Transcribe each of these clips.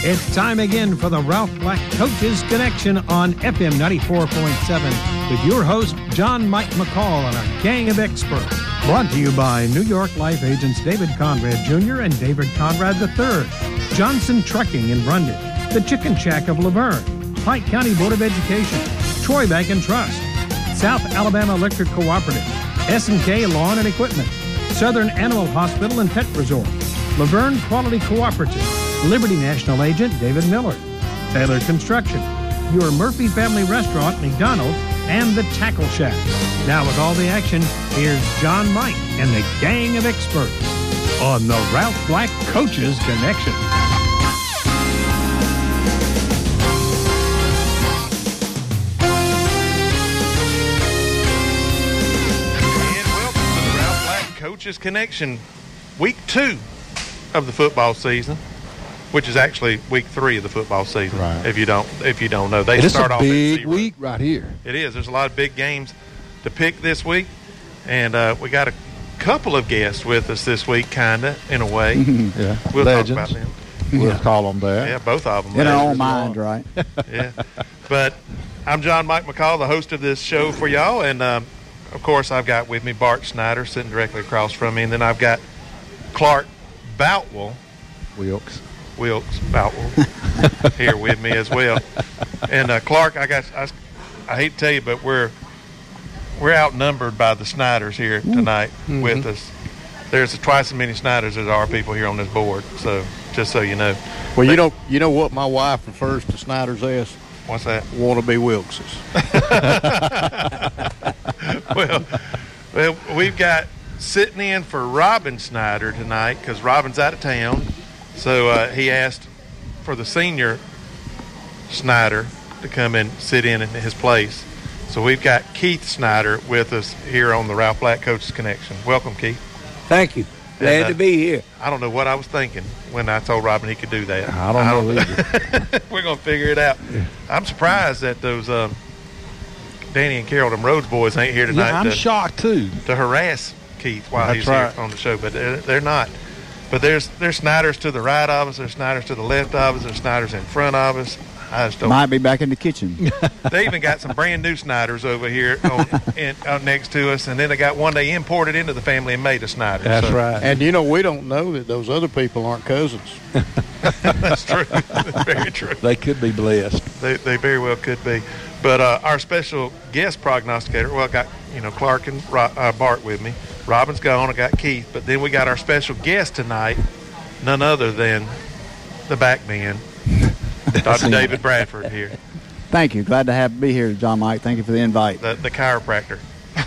It's time again for the Ralph Black Coaches Connection on FM 94.7 with your host, John Mike McCall, and our gang of experts. Brought to you by New York Life agents David Conrad Jr. and David Conrad III, Johnson Trucking in Brundage, the Chicken Shack of Laverne, Pike County Board of Education, Troy Bank and Trust, South Alabama Electric Cooperative, S&K Lawn and Equipment, Southern Animal Hospital and Pet Resort, Laverne Quality Cooperative, Liberty National Agent David Miller, Taylor Construction, your Murphy Family Restaurant, McDonald's, and the Tackle Shack. Now with all the action, here's John Mike and the gang of experts on the Ralph Black Coaches Connection. And welcome to the Ralph Black Coaches Connection, week 2 of the football season, which is actually week 3 of the football season. Right. If you don't know, they It's start a off at big 0. week right here. It is. There's a lot of big games to pick this week, and we got a couple of guests with us this week, kinda in a way. Yeah, We'll legends. talk about them. We'll call them that. Yeah, both of them. In our legends. own mind, right? Yeah. But I'm John Mike McCall, the host of this show for y'all, and of course I've got with me Bart Snyder sitting directly across from me, and then I've got Clark Boutwell. Wilkes Boutwell here with me as well. And Clark, I hate to tell you, but we're outnumbered by the Snyders here tonight with us. There's twice as many Snyders as there are people here on this board. So just so you know. Well, you know what my wife refers to Snyders as? What's that? Wannabe Wilkses. well, we've got sitting in for Robin Snyder tonight because Robin's out of town. So he asked for the senior Snyder to come and sit in his place. So we've got Keith Snyder with us here on the Ralph Black Coaches Connection. Welcome, Keith. Thank you. Glad to be here. I don't know what I was thinking when I told Robin he could do that. I don't know either. We're going to figure it out. I'm surprised that those Danny and Carol, them Rhodes boys, ain't here tonight. Yeah, I'm shocked too. To harass Keith while That's he's right. here on the show, but they're not. But there's Snyders to the right of us, there's Snyders to the left of us, there's Snyders in front of us. I just don't. Might be back in the kitchen. They even got some brand new Snyders over here next to us, and then they got one they imported into the family and made a Snyder. That's right. And we don't know that those other people aren't cousins. That's true. That's very true. They could be blessed. They very well could be. But our special guest prognosticator, well, I got Clark and Bart with me. Robin's gone. I got Keith. But then we got our special guest tonight, none other than the back man, Dr. David Bradford here, Thank you. Glad to be here, John Mike. Thank you for the invite. the chiropractor.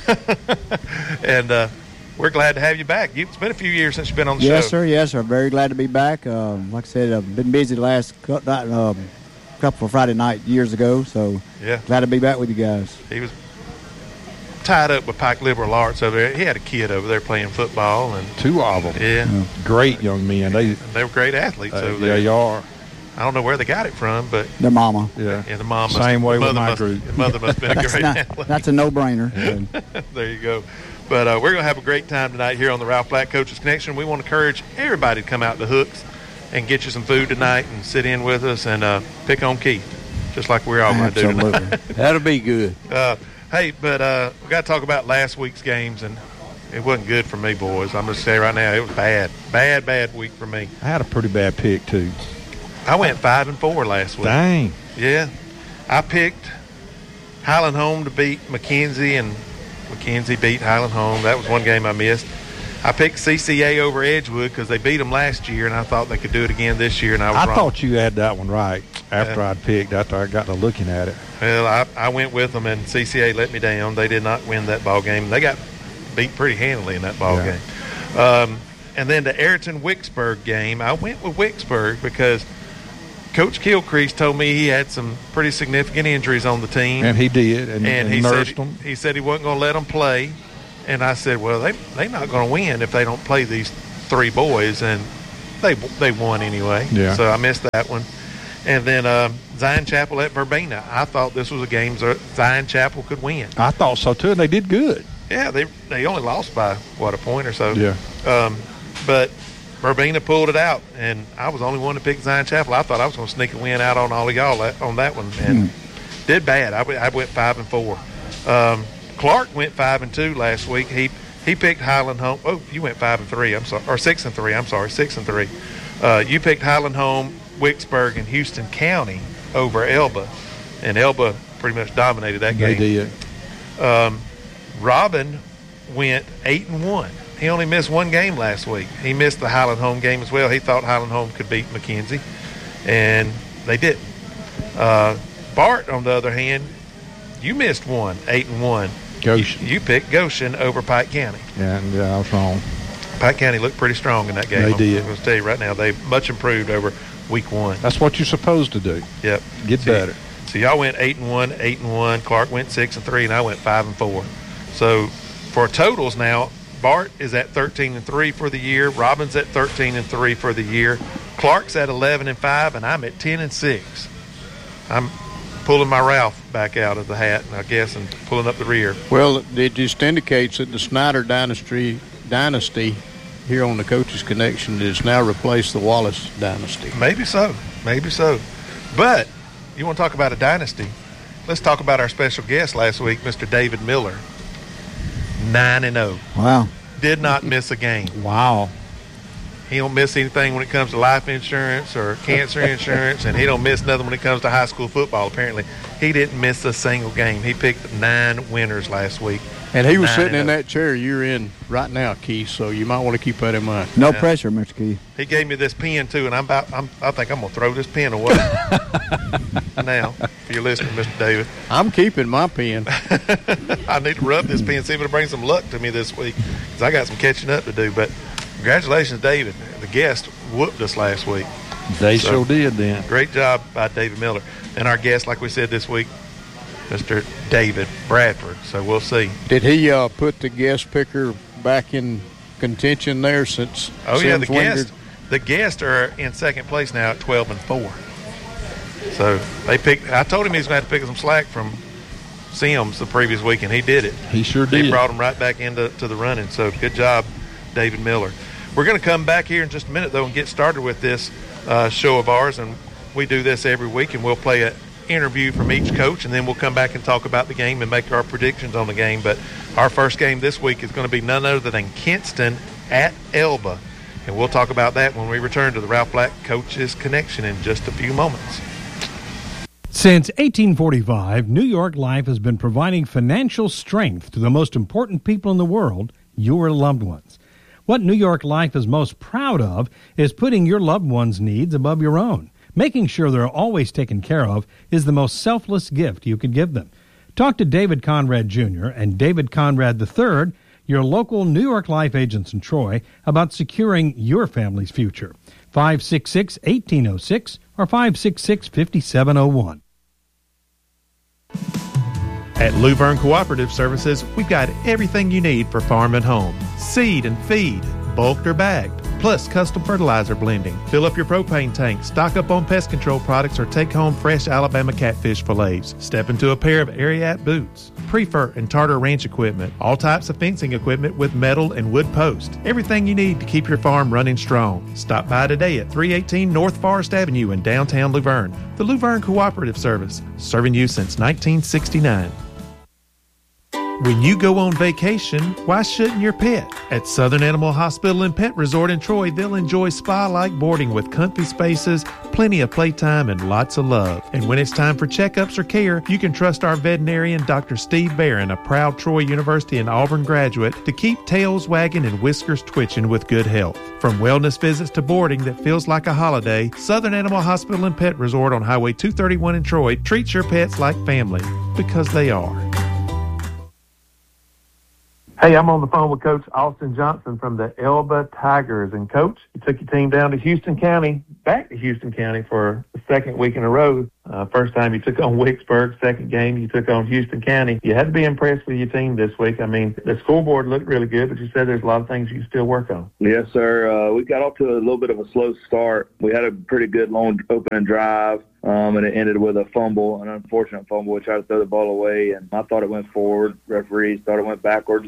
And we're glad to have you back. It's been a few years since you've been on the show. Yes, sir. Very glad to be back. Like I said, I've been busy the last couple of Friday night years ago, so Yeah. glad to be back with you guys. He was tied up with Pike Liberal Arts over there. He had a kid over there playing football, and Two of them. yeah, Great young men. they were great athletes over Yeah, there. you are. I don't know where they got it from, but Their mama. Yeah. yeah, the mom Same way with my must, group. The mother must have been a great athlete. That's a no-brainer. There you go. But we're going to have a great time tonight here on the Ralph Black Coaches Connection. We want to encourage everybody to come out to Hooks and get you some food tonight and sit in with us and pick on Keith, just like we're all going to do tonight. Absolutely. That'll be good. Hey, but we got to talk about last week's games, and it wasn't good for me, boys. I'm going to say right now, it was bad week for me. I had a pretty bad pick too. I went 5-4 last week. Dang. Yeah, I picked Highland Home to beat McKenzie, and McKenzie beat Highland Home. That was one game I missed. I picked CCA over Edgewood because they beat them last year, and I thought they could do it again this year, and I was wrong. I thought you had that one right after I'd picked, after I got to looking at it. Well, I went with them, and CCA let me down. They did not win that ball game. They got beat pretty handily in that ball game. And then the Ayrton-Wicksburg game, I went with Wicksburg because Coach Kilcrease told me he had some pretty significant injuries on the team. And he did, and he nursed said, them. He said he wasn't going to let them play. And I said, well, they're not going to win if they don't play these three boys. And they won anyway. Yeah. So I missed that one. And then Zion Chapel at Verbena. I thought this was a game Zion Chapel could win. I thought so too, and they did good. Yeah, they only lost by, a point or so. Yeah. But Verbena pulled it out, and I was the only one to pick Zion Chapel. I thought I was going to sneak a win out on all of y'all on that one, and did bad. I went 5-4. Clark went 5-2 last week. He picked Highland Home. Oh, you went 5-3. I'm sorry, or 6-3. I'm sorry, 6-3. You picked Highland Home, Wicksburg, and Houston County over Elba, and Elba pretty much dominated that game. They did. Robin went 8-1. He only missed one game last week. He missed the Highland Home game as well. He thought Highland Home could beat McKenzie, and they didn't. Bart, on the other hand, you missed one, 8-1. Goshen. You picked Goshen over Pike County. Yeah, and I was wrong. Pike County looked pretty strong in that game. They did. I'm going to tell you right now, they much improved over week 1. That's what you're supposed to do. Yep. Get better. So y'all went 8-1. Clark went 6-3, and I went 5-4. So for totals now, Bart is at 13-3 for the year. Robin's at 13-3 for the year. Clark's at 11-5, and I'm at 10-6. I'm pulling my Ralph back out of the hat, I guess, and pulling up the rear. Well, it just indicates that the Snyder dynasty here on the Coaches Connection has now replaced the Wallace dynasty. Maybe so. But you want to talk about a dynasty? Let's talk about our special guest last week, Mr. David Miller. 9-0. Wow. Did not miss a game. Wow. He don't miss anything when it comes to life insurance or cancer insurance, and he don't miss nothing when it comes to high school football, apparently. He didn't miss a single game. He picked 9 winners last week. And he was sitting in that chair you're in right now, Keith, so you might want to keep that in mind. No pressure, Mr. Keith. He gave me this pen, too, and I think I'm going to throw this pen away now, if you're listening, Mr. David. I'm keeping my pen. I need to rub this pen, see if it'll bring some luck to me this week, because I got some catching up to do. But congratulations, David. The guest whooped us last week. They sure did then. Great job by David Miller. And our guest, like we said this week, Mr. David Bradford. So we'll see. Did he put the guest picker back in contention there since? Oh, yeah, Sims the guests are in second place now at 12-4. So they picked. I told him he was going to have to pick up some slack from Sims the previous week, and he did it. He sure did. He brought him right back into the running. So good job, David Miller. We're going to come back here in just a minute, though, and get started with this show of ours. And we do this every week, and we'll play an interview from each coach, and then we'll come back and talk about the game and make our predictions on the game. But our first game this week is going to be none other than Kinston at Elba. And we'll talk about that when we return to the Ralph Black Coaches Connection in just a few moments. Since 1845, New York Life has been providing financial strength to the most important people in the world, your loved ones. What New York Life is most proud of is putting your loved ones' needs above your own. Making sure they're always taken care of is the most selfless gift you could give them. Talk to David Conrad Jr. and David Conrad III, your local New York Life agents in Troy, about securing your family's future. 566-1806 or 566-5701. At Luverne Cooperative Services, we've got everything you need for farm and home. Seed and feed, bulked or bagged, plus custom fertilizer blending. Fill up your propane tank, stock up on pest control products, or take home fresh Alabama catfish fillets. Step into a pair of Ariat boots, Prefer and Tartar Ranch equipment, all types of fencing equipment with metal and wood posts. Everything you need to keep your farm running strong. Stop by today at 318 North Forest Avenue in downtown Luverne. The Luverne Cooperative Service, serving you since 1969. When you go on vacation, why shouldn't your pet? At Southern Animal Hospital and Pet Resort in Troy, they'll enjoy spa-like boarding with comfy spaces, plenty of playtime, and lots of love. And when it's time for checkups or care, you can trust our veterinarian, Dr. Steve Barron, a proud Troy University and Auburn graduate, to keep tails wagging and whiskers twitching with good health. From wellness visits to boarding that feels like a holiday, Southern Animal Hospital and Pet Resort on Highway 231 in Troy treats your pets like family, because they are. Hey, I'm on the phone with Coach Austin Johnson from the Elba Tigers. And, Coach, you took your team down to Houston County, back to Houston County for the second week in a row. First time you took on Wicksburg, second game you took on Houston County. You had to be impressed with your team this week. I mean, the scoreboard looked really good, but you said there's a lot of things you can still work on. Yes, sir. We got off to a little bit of a slow start. We had a pretty good long opening drive. And it ended with a fumble, an unfortunate fumble. We tried to throw the ball away, and I thought it went forward. Referees thought it went backwards, and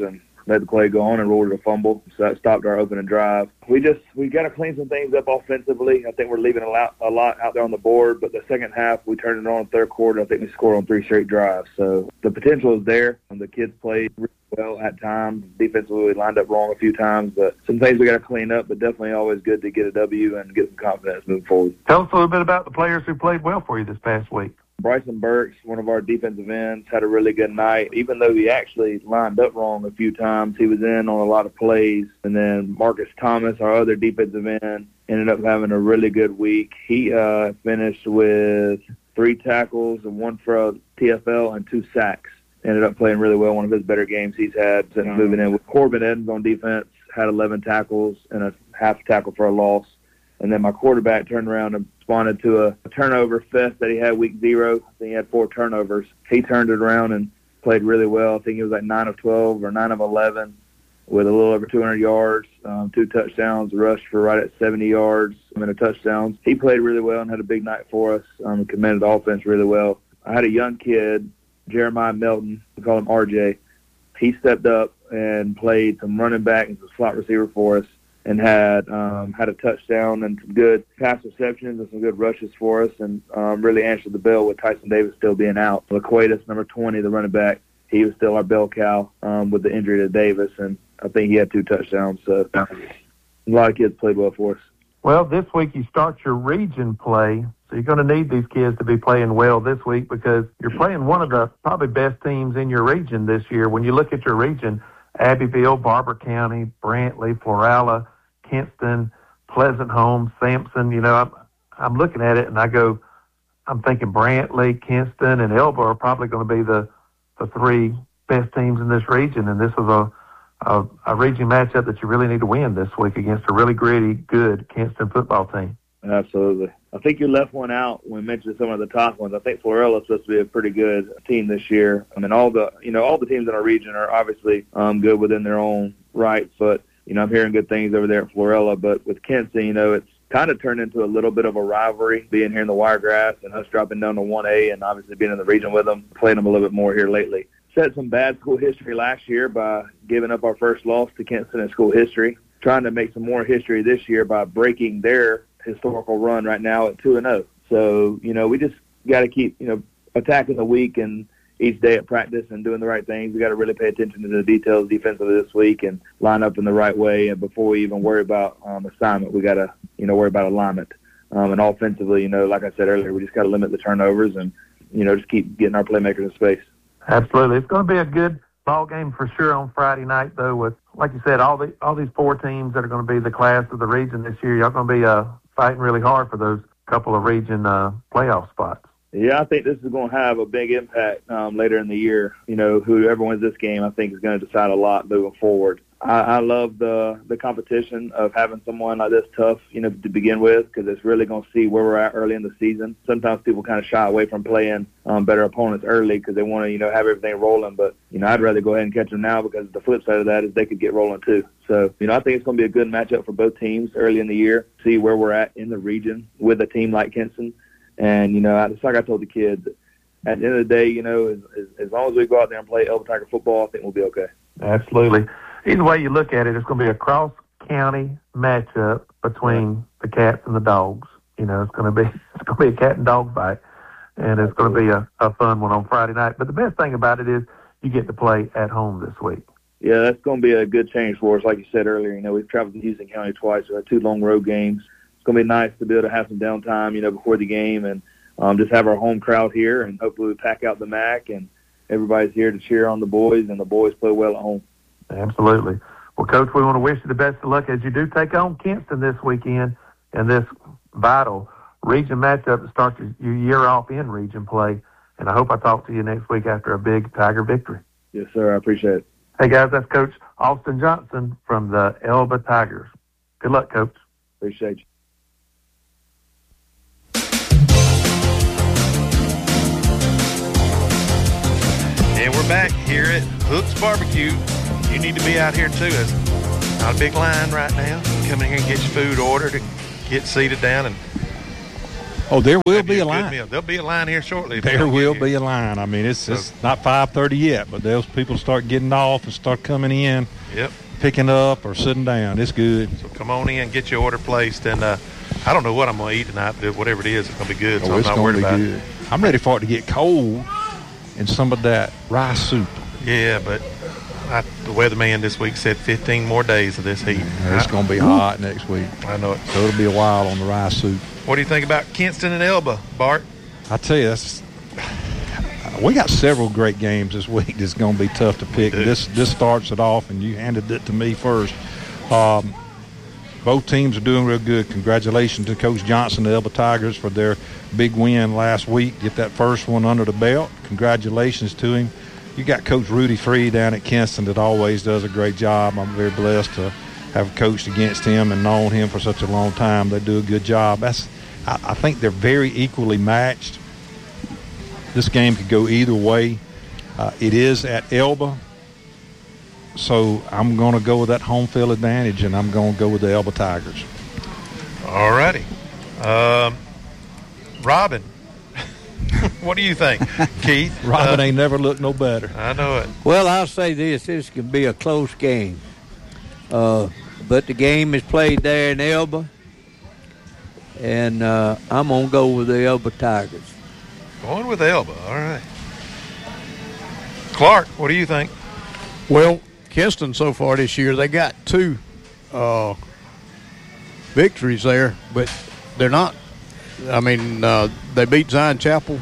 let the play go on and rolled a fumble. So that stopped our opening drive. We got to clean some things up offensively. I think we're leaving a lot out there on the board, but the second half we turned it on in the third quarter. I think we scored on 3 straight drives. So the potential is there. The kids played really well at times. Defensively, we lined up wrong a few times, but some things we got to clean up, but definitely always good to get a W and get some confidence moving forward. Tell us a little bit about the players who played well for you this past week. Bryson Burks, one of our defensive ends, had a really good night. Even though he actually lined up wrong a few times, he was in on a lot of plays. And then Marcus Thomas, our other defensive end, ended up having a really good week. He finished with 3 tackles and 1 for TFL and 2 sacks. Ended up playing really well, one of his better games he's had since moving in. With Corbin Edmonds on defense, had 11 tackles and a half tackle for a loss. And then my quarterback turned around and responded to a turnover fest that he had week 0. I think he had 4 turnovers. He turned it around and played really well. I think he was like 9 of 12 or 9 of 11 with a little over 200 yards, 2 touchdowns, rushed for right at 70 yards and a touchdown. He played really well and had a big night for us. Commanded the offense really well. I had a young kid, Jeremiah Melton, we call him RJ. He stepped up and played some running back and some slot receiver for us, and had a touchdown and some good pass receptions and some good rushes for us, and really answered the bell with Tyson Davis still being out. Laquatus, number 20, the running back, he was still our bell cow with the injury to Davis, and I think he had 2 touchdowns. So a lot of kids played well for us. Well, this week you start your region play, so you're going to need these kids to be playing well this week because you're playing one of the probably best teams in your region this year. When you look at your region, Abbeville, Barber County, Brantley, Florala, Kinston, Pleasant Home, Sampson, I'm looking at it and I'm thinking Brantley, Kinston, and Elba are probably going to be the 3 best teams in this region, and this is a region matchup that you really need to win this week against a really gritty, good Kinston football team. Absolutely. I think you left one out when we mentioned some of the top ones. I think Florella is supposed to be a pretty good team this year. I mean, all the teams in our region are obviously good within their own rights, but I'm hearing good things over there at Florella. But with Kinston, it's kind of turned into a little bit of a rivalry, being here in the Wiregrass and us dropping down to 1A and obviously being in the region with them, playing them a little bit more here lately. Set some bad school history last year by giving up our first loss to Kinston in school history, trying to make some more history this year by breaking their historical run right now at 2-0. So, we just got to keep, attacking the week and each day at practice and doing the right things. We got to really pay attention to the details defensively this week and line up in the right way. And before we even worry about assignment, we got to, worry about alignment. And offensively, like I said earlier, we just got to limit the turnovers and, just keep getting our playmakers in space. Absolutely. It's going to be a good ball game for sure on Friday night, though, with, like you said, all these 4 teams that are going to be the class of the region this year. Y'all going to be fighting really hard for those couple of region playoff spots. Yeah, I think this is going to have a big impact later in the year. Whoever wins this game, I think, is going to decide a lot moving forward. I love the competition of having someone like this tough, to begin with, because it's really going to see where we're at early in the season. Sometimes people kind of shy away from playing better opponents early because they want to, have everything rolling. But, I'd rather go ahead and catch them now because the flip side of that is they could get rolling too. So, I think it's going to be a good matchup for both teams early in the year, see where we're at in the region with a team like Kinston. And, it's like I told the kids, at the end of the day, as long as we go out there and play Elba Tiger football, I think we'll be okay. Absolutely. Either way you look at it, it's going to be a cross-county matchup between the Cats and the Dogs. It's going to be a cat and dog fight, and it's going to be a fun one on Friday night. But the best thing about it is you get to play at home this week. Yeah, that's going to be a good change for us. Like you said earlier, we've traveled to Houston County twice. We had 2 long road games. It's going to be nice to be able to have some downtime, before the game and just have our home crowd here, and hopefully we pack out the MAC and everybody's here to cheer on the boys, and the boys play well at home. Absolutely. Well, Coach, we want to wish you the best of luck as you do take on Kinston this weekend in this vital region matchup that starts your year off in region play. And I hope I talk to you next week after a big Tiger victory. Yes, sir. I appreciate it. Hey, guys, that's Coach Austin Johnson from the Elba Tigers. Good luck, Coach. Appreciate you. And we're back here at Hook's Barbecue. You need to be out here too. It's not a big line right now. Come in here and get your food ordered and get seated down and Oh, there will have be you a good line. meal. There'll be a line here shortly. if you There don't get will here. be a line. I mean, it's not 5:30 yet, but those people start getting off and start coming in, Yep. picking up or sitting down. It's good. So come on in, get your order placed, and I don't know what I'm going to eat tonight, but whatever it is, it's going to be good. So I'm it's not going worried to be about good. I'm ready for it to get cold and some of that rice soup. it. Yeah, but the weatherman this week said 15 more days of this heat. It's going to be hot next week. I know it. So it'll be a while on the rice soup. What do you think about Kinston and Elba, Bart? I tell you, we got several great games this week that's going to be tough to pick. This starts it off, and you handed it to me first. Both teams are doing real good. Congratulations to Coach Johnson, the Elba Tigers, for their big win last week. Get that first one under the belt. Congratulations to him. You got Coach Rudy Free down at Kinston that always does a great job. I'm very blessed to have coached against him and known him for such a long time. They do a good job. I think they're very equally matched. This game could go either way. It is at Elba, so I'm going to go with that home field advantage, and I'm going to go with the Elba Tigers. All righty. Robin, what do you think? Keith? Robin ain't never looked no better. I know it. Well, I'll say this can be a close game. But the game is played there in Elba, and I'm going to go with the Elba Tigers. Going with Elba. All right. Clark, what do you think? Well, Kinston so far this year, they got 2 victories there, but they're not. I mean, they beat Zion Chapel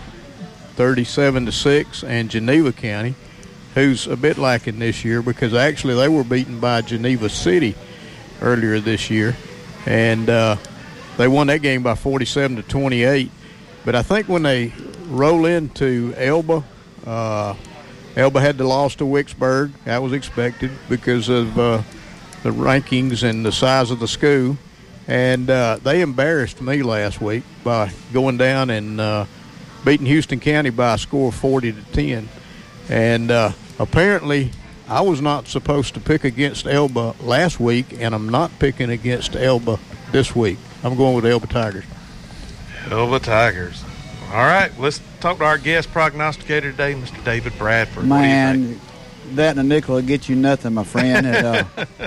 37-6 and Geneva County, who's a bit lacking this year because actually they were beaten by Geneva City earlier this year, and they won that game by 47-28. But I think when they roll into Elba, Elba had the loss to Wicksburg. That was expected because of the rankings and the size of the school. And they embarrassed me last week by going down and beating Houston County by a score of 40-10. And apparently I was not supposed to pick against Elba last week, and I'm not picking against Elba this week. I'm going with the Elba Tigers. Elba Tigers. All right, let's talk to our guest prognosticator today, Mr. David Bradford. Man, that and a nickel will get you nothing, my friend. And,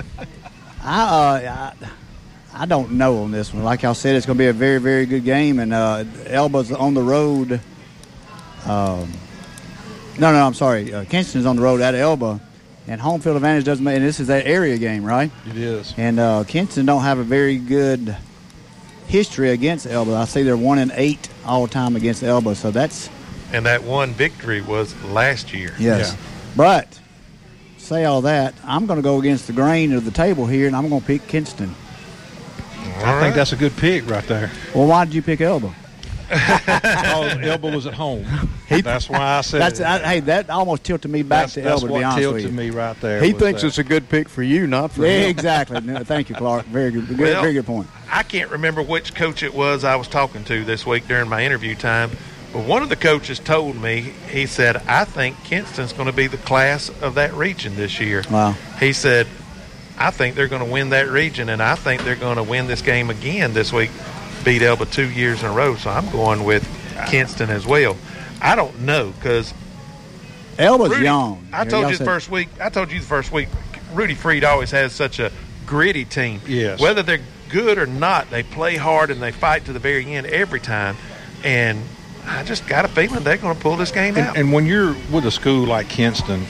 I don't know on this one. Like I said, it's going to be a very, very good game. And Elba's on the road. I'm sorry. Kinston's on the road at Elba. And home field advantage doesn't make – and this is that area game, right? It is. And Kinston don't have a very good history against Elba. I say they're 1-8 all time against Elba. So that's – And that one victory was last year. yes. Yeah. But say all that, I'm going to go against the grain of the table here, and I'm going to pick Kinston. I think that's a good pick right there. Well, why did you pick Elba? Because Elba was at home. That's why I said that almost tilted me back to Elba, to be honest with tilted you. me right there. He was thinks that. it's a good pick for you, not for Yeah, him. exactly. No, thank you, Clark. Very good. Well, Very good point. I can't remember which coach it was I was talking to this week during my interview time, but one of the coaches told me, he said, I think Kinston's going to be the class of that region this year. Wow. He said, I think they're going to win that region, and I think they're going to win this game again this week, beat Elba 2 years in a row. So I'm going with Kinston as well. I don't know because Elba's Rudy, young. I told you the first week, Rudy Freed always has such a gritty team. Yes. Whether they're good or not, they play hard and they fight to the very end every time. And I just got a feeling they're going to pull this game out. And when you're with a school like Kinston,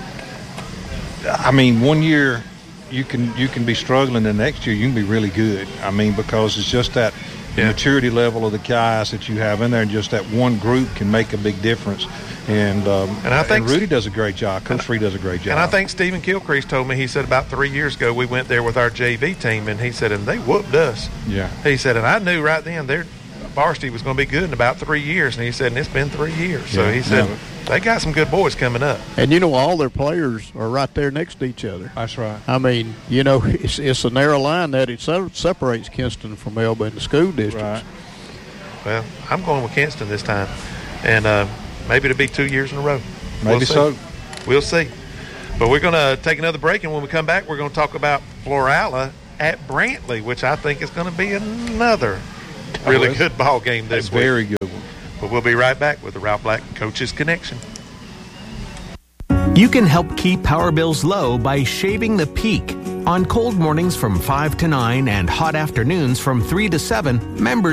I mean, 1 year you can be struggling, the next year you can be really good. I mean, because it's just that the maturity level of the guys that you have in there, and just that one group can make a big difference. And I think Rudy does a great job. Coach Freed does a great job. And I think Stephen Kilcrease told me, he said about 3 years ago we went there with our JV team, and he said, and they whooped us. Yeah. He said, and I knew right then their varsity was going to be good in about 3 years. And he said, and it's been 3 years. So Yeah. he said, Yeah. they got some good boys coming up. And, all their players are right there next to each other. That's right. I mean, it's a narrow line that it separates Kinston from Elba in the school districts. Right. Well, I'm going with Kinston this time. And maybe it'll be 2 years in a row. Maybe so. We'll see. But we're going to take another break, and when we come back, we're going to talk about Florala at Brantley, which I think is going to be another really good ball game this week. Very good one. But we'll be right back with the Ralph Black Coaches Connection. You can help keep power bills low by shaving the peak. On cold mornings from 5 to 9 and hot afternoons from 3 to 7, members